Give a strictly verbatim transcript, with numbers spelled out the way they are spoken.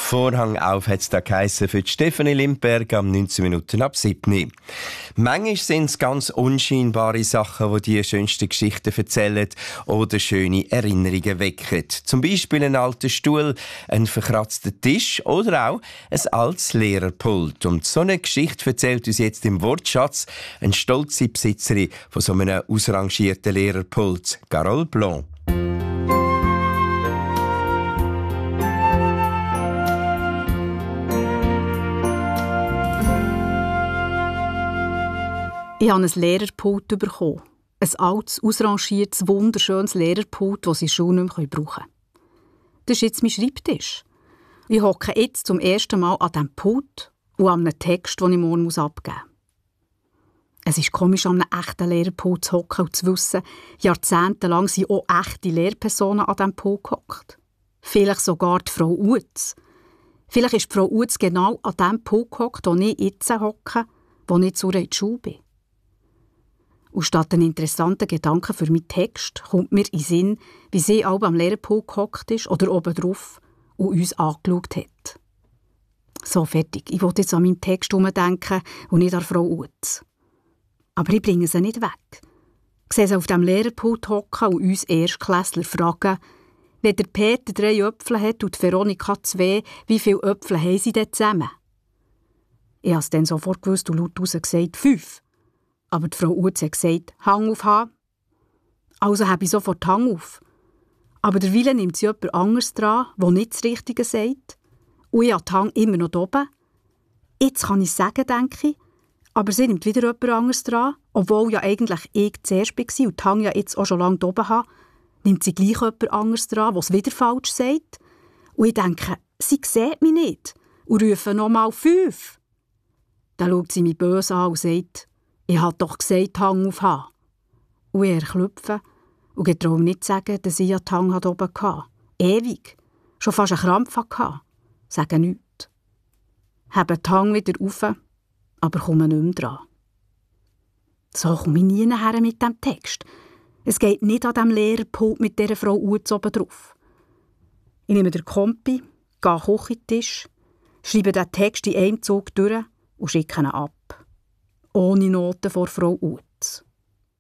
Vorhang auf hat es da geheissen für die Stefanie Limperg am neunzehn Minuten ab sieben. Manchmal sind es ganz unscheinbare Sachen, die die schönsten Geschichten erzählen oder schöne Erinnerungen wecken. Zum Beispiel ein alter Stuhl, ein verkratzter Tisch oder auch ein altes Lehrerpult. Und so eine Geschichte erzählt uns jetzt im Wortschatz eine stolze Besitzerin von so einem ausrangierten Lehrerpult, Carole Blanc. Ich habe ein Lehrerpult bekommen. Ein altes, ausrangiertes, wunderschönes Lehrerpult, das sie in der Schule nicht mehr brauchen können. Das ist jetzt mein Schreibtisch. Ich hocke jetzt zum ersten Mal an diesem Pult und an einem Text, den ich morgen abgeben muss. Es ist komisch, an einem echten Lehrerpult zu hocken und zu wissen, jahrzehntelang sind auch echte Lehrpersonen an diesem Pult gehockt. Vielleicht sogar die Frau Utz. Vielleicht ist die Frau Utz genau an dem Pult gehockt, wo ich jetzt hocke, wo ich zu ihr in die Schule bin. Und statt einen interessanten Gedanken für meinen Text kommt mir in den Sinn, wie sie auch am Lehrerpult gehockt ist oder oben drauf und uns angeschaut hat. So, fertig. Ich will jetzt an meinen Text herumdenken und nicht an Frau Utz. Aber ich bringe sie nicht weg. Ich sehe sie auf dem Lehrerpult hocken und uns Erstklässler fragen, wenn der Peter drei Äpfel hat und die Veronika zwei, wie viele Äpfel haben sie denn zusammen? Ich habe es dann sofort gewusst und laut raus gesagt, fünf. Aber die Frau Utz hat gesagt, Hang auf H. Also habe ich sofort Hang auf. Aber derweil nimmt sie jemand anderes dran, der nicht das Richtige sagt. Und ich habe den Hang immer noch oben. Jetzt kann ich es sagen, denke ich. Aber sie nimmt wieder jemand anderes dran, obwohl ja eigentlich ich zuerst war und den Hang ja jetzt auch schon lange oben habe, nimmt sie gleich jemand anderes dran, der es wieder falsch sagt. Und ich denke, sie sieht mich nicht und rufe nochmal fünf. Dann schaut sie mich böse an und sagt, ich habe doch gesagt, Hang auf H. Und ich erklüpfe und getraue nicht zu sagen, dass ich ja die Hang oben hatte. Ewig. Schon fast einen Krampf hatte. Sagen nichts. Habe die Hang wieder rauf, aber komme nicht mehr dran. So komme ich nie nachher mit dem Text. Es geht nicht an diesem Lehrerpult mit dieser Frau Utz oben drauf. Ich nehme den Kompi, gehe an den Küchentisch, schreibe den Text in einem Zug durch und schicke ihn ab. Ohne Noten vor Frau Utz.